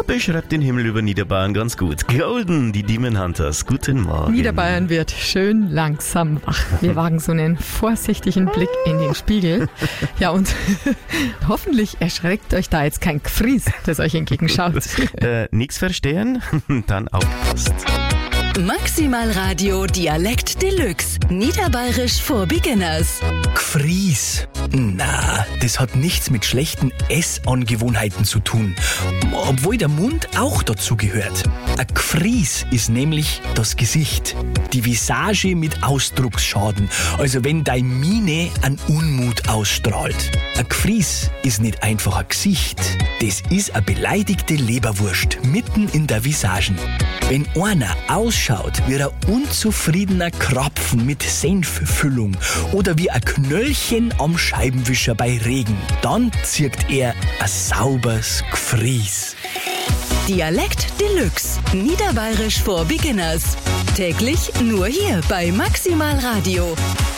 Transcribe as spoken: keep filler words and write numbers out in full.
beschreibt den Himmel über Niederbayern ganz gut. Golden, die Demon Hunters. Guten Morgen. Niederbayern wird schön langsam wach. Wir wagen so einen vorsichtigen Blick in den Spiegel. Ja, und hoffentlich erschreckt euch da jetzt kein Gfries, das euch entgegenschaut. äh, nix verstehen? Dann aufgepasst. Maximal Radio Dialekt Deluxe. Niederbayerisch for Beginners. Gfries. Na, das hat nichts mit schlechten Essangewohnheiten zu tun. Obwohl der Mund auch dazu gehört. Ein Gfries ist nämlich das Gesicht. Die Visage mit Ausdrucksschaden. Also wenn deine Miene an Unmut ausstrahlt. Ein Gfries ist nicht einfach ein Gesicht. Das ist eine beleidigte Leberwurst mitten in der Visagen. Wenn einer ausschaut wie ein unzufriedener Krapfen mit Senffüllung oder wie ein Knöllchen am Scheibenwischer bei Regen, dann zirkt er ein sauberes Gfries. Dialekt Deluxe. Niederbayerisch for Beginners. Täglich nur hier bei Maximal Radio.